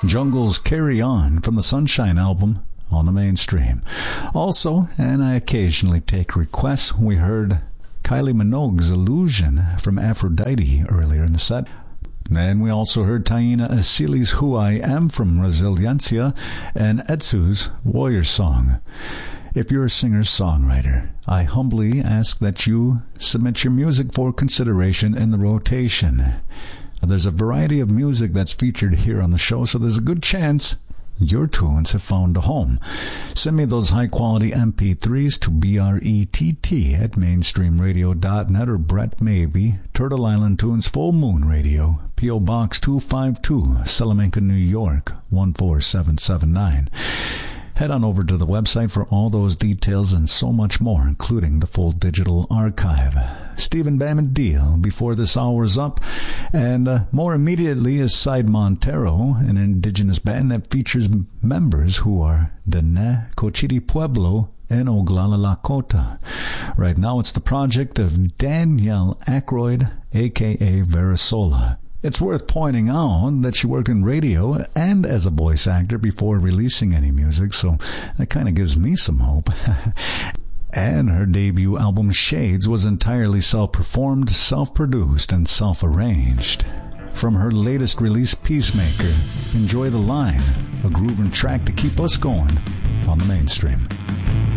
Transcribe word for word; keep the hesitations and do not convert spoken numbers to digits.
Jungle's Carry On from the Sunshine album on the Mainstream. Also, and I occasionally take requests, we heard Kylie Minogue's Illusion from Aphrodite earlier in the set. And we also heard Taina Asili's Who I Am from Resiliencia and Etsu's Warrior Song. If you're a singer-songwriter, I humbly ask that you submit your music for consideration in the rotation. There's a variety of music that's featured here on the show, so there's a good chance your tunes have found a home. Send me those high-quality M P threes to B R E T T at mainstream radio dot net or Brett Maybe, Turtle Island Tunes Full Moon Radio, P O. Box two five two, Salamanca, New York, one four seven seven nine. Head on over to the website for all those details and so much more, including the full digital archive. Stephen Bamandil before this hour's up, and uh, more immediately is Side Montero, an indigenous band that features members who are Dene, Cochiti Pueblo, and Oglala Lakota. Right now it's the project of Danielle Aykroyd, a k a. Verasola. It's worth pointing out that she worked in radio and as a voice actor before releasing any music, so that kind of gives me some hope. And her debut album, Shades, was entirely self-performed, self-produced, and self-arranged. From her latest release, Peacemaker, enjoy The Line, a grooving track to keep us going on the Mainstream.